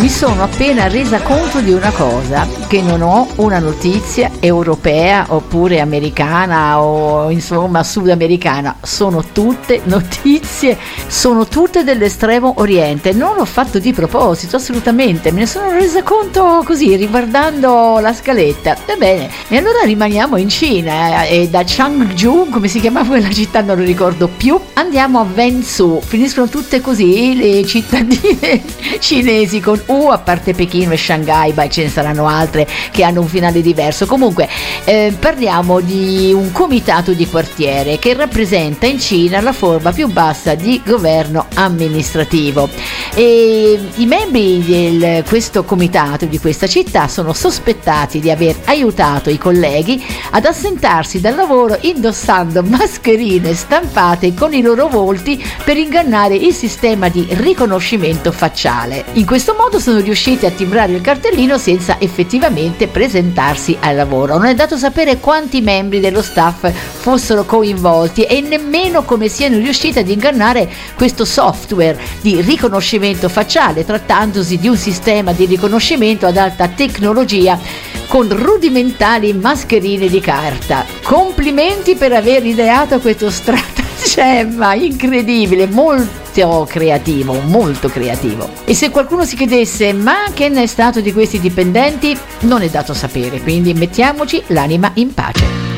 mi sono appena resa conto di una cosa, che non ho una notizia europea oppure americana o insomma sudamericana, sono tutte notizie, sono tutte dell'estremo oriente. Non l'ho fatto di proposito, assolutamente, me ne sono resa conto così riguardando la scaletta. Va bene, e allora rimaniamo in Cina e da Changzhou, come si chiamava quella città non lo ricordo più, andiamo a Wenzhou. Finiscono tutte così le cittadine cinesi con U, a parte Pechino e Shanghai, beh, ce ne saranno altre che hanno un finale diverso. Comunque parliamo di un comitato di quartiere che rappresenta in Cina la forma più bassa di governo amministrativo, e i membri di questo comitato di questa città sono sospettati di aver aiutato i colleghi ad assentarsi dal lavoro indossando mascherine stampate con i loro volti per ingannare il sistema di riconoscimento facciale. In questo modo sono riusciti a timbrare il cartellino senza effettivamente presentarsi al lavoro. Non è dato sapere quanti membri dello staff fossero coinvolti e nemmeno come siano riusciti ad ingannare questo software di riconoscimento facciale, trattandosi di un sistema di riconoscimento ad alta tecnologia con rudimentali mascherine di carta. Complimenti per aver ideato questo stratagemma incredibile, molto creativo, molto creativo. E se qualcuno si chiedesse ma che ne è stato di questi dipendenti, non è dato sapere, quindi mettiamoci l'anima in pace.